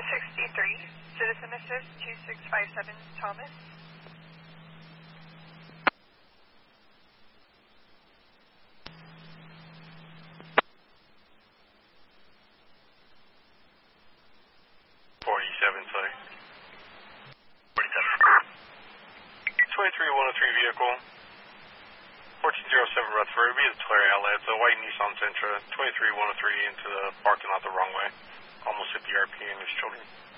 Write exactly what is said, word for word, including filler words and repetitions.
sixty-three, Citizen Assist two six five seven, Thomas. forty-seven, sorry. forty-seven. twenty-three one oh three vehicle. fourteen oh seven Rutherford. It'll be the Tulare outlet. It's a white Nissan Sentra. twenty-three one oh three into the parking lot the wrong way. Almost hit the R P and his children.